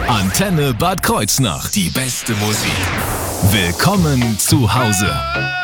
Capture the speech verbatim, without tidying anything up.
Antenne Bad Kreuznach. Die beste Musik. Willkommen zu Hause.